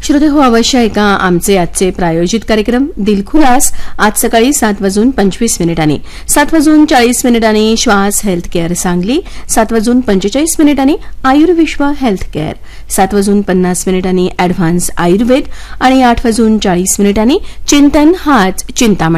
श्रोतेहो, अवश्य ऐका आमचे आजचे प्रायोजित कार्यक्रम दिलखुलास आज सकाळी 7:25 7:40 श्वास health care Sangli, 7:45 Ayurvishwa health care, 7:50 advance Ayurveda आणि 8:40 चिंतन हाच चिंतामणी.